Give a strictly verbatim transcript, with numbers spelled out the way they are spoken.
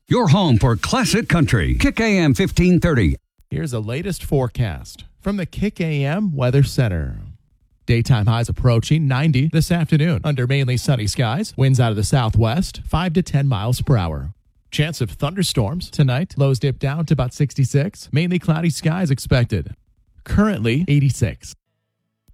Your home for classic country. Kick A M fifteen thirty. Here's the latest forecast from the Kick A M Weather Center. Daytime highs approaching ninety this afternoon under mainly sunny skies. Winds out of the southwest, five to ten miles per hour. Chance of thunderstorms tonight. Lows dip down to about sixty-six. Mainly cloudy skies expected. Currently eighty-six.